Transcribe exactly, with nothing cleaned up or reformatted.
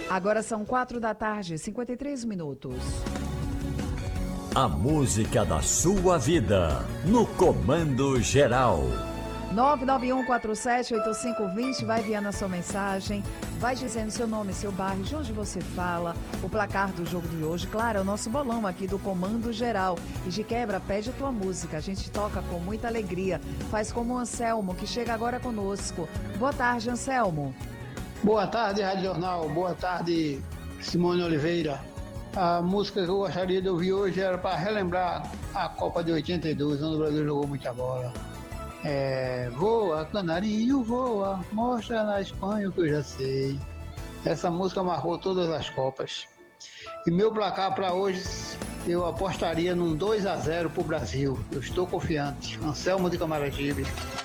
Agora são quatro da tarde, cinquenta e três minutos. A música da sua vida, no Comando Geral. nove nove um quatro sete oito cinco dois zero, vai enviando a sua mensagem, vai dizendo seu nome, seu bairro, de onde você fala, o placar do jogo de hoje. Claro, é o nosso bolão aqui do Comando Geral. E de quebra, pede a tua música, a gente toca com muita alegria. Faz como o Anselmo, que chega agora conosco. Boa tarde, Anselmo. Boa tarde, Rádio Jornal. Boa tarde, Simone Oliveira. A música que eu gostaria de ouvir hoje era para relembrar a Copa de oitenta e dois, onde o Brasil jogou muita bola. É, voa, canarinho, voa, mostra na Espanha o que eu já sei. Essa música marcou todas as Copas. E meu placar para hoje, eu apostaria num dois a zero para o Brasil. Eu estou confiante. Anselmo de Camaragibe.